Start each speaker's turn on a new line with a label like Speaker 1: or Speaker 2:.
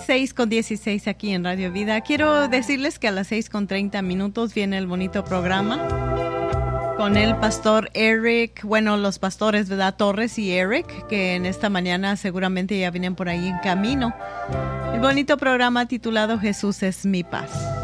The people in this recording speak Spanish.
Speaker 1: 6:16 aquí en Radio Vida. Quiero decirles que a las 6:30 viene el bonito programa con el pastor Eric, bueno, los pastores, ¿verdad? Torres y Eric, que en esta mañana seguramente ya vienen por ahí en camino. El bonito programa titulado Jesús es mi paz.